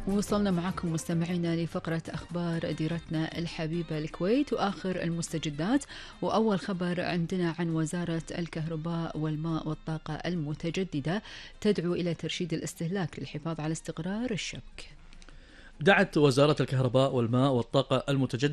وصلنا معكم مستمعينا لفقرة أخبار ديرتنا الحبيبة الكويت وآخر المستجدات. وأول خبر عندنا عن وزارة الكهرباء والماء والطاقة المتجددة تدعو إلى ترشيد الاستهلاك للحفاظ على استقرار الشبك. دعت وزارة الكهرباء والماء والطاقة المتجددة